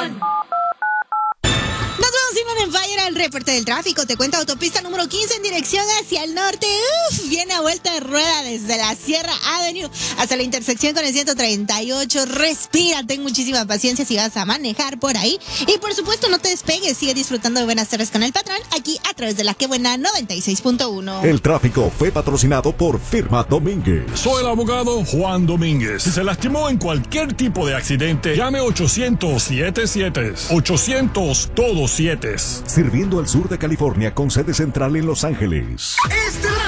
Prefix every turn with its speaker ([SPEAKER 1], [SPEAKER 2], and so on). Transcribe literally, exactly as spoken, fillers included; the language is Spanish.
[SPEAKER 1] León.
[SPEAKER 2] Nos vamos a ir en Fire al reporte del tráfico. Te cuento, autopista número quince en dirección hacia el norte. Uf, viene a vuelta de rueda desde la Sierra Avenue hasta la intersección con el ciento treinta y ocho. Respira, ten muchísima paciencia si vas a manejar por ahí. Y por supuesto, no te despegues. Sigue disfrutando de Buenas Tardes con el Patrón aquí a través de la Que Buena noventa y seis punto uno.
[SPEAKER 3] El tráfico fue patrocinado por Firma Domínguez.
[SPEAKER 4] Soy el abogado Juan Domínguez. Si se lastimó en cualquier tipo de accidente, llame ochocientos siete siete. ochocientos todos siete.
[SPEAKER 3] Sirviendo al sur de California con sede central en Los Ángeles.
[SPEAKER 1] Este